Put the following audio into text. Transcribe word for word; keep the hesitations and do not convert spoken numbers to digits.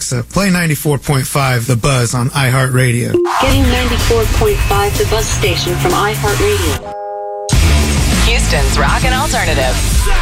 Alexa, play ninety-four point five The Buzz on iHeartRadio. Getting ninety-four point five The Buzz station from iHeartRadio. Houston's Rock and Alternative.